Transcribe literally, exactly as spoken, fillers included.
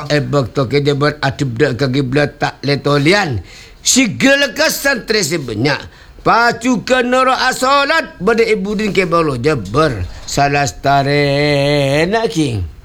Eh bakto ke dia beratib dak ke giblat tak letolian. Sigala ka santri sebanyak. Pacu ke noro asolat pada ibu din ke balo jabar. Salah stare nak king.